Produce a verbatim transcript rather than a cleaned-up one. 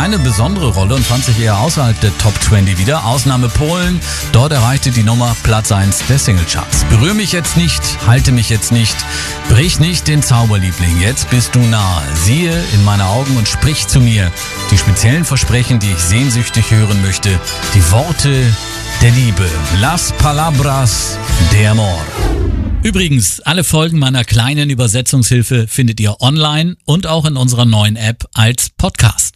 keine besondere Rolle und fand sich eher außerhalb der Top zwanzig wieder. Ausnahme Polen, dort erreichte die Nummer Platz eins der Singlecharts. Berühr mich jetzt nicht, halte mich jetzt nicht, brich nicht den Zauberliebling, jetzt bist du nahe. Siehe in meine Augen und sprich zu mir. Die speziellen Versprechen, die ich sehnsüchtig hören möchte, die Worte der Liebe. Las palabras de amor. Übrigens, alle Folgen meiner kleinen Übersetzungshilfe findet ihr online und auch in unserer neuen App als Podcast.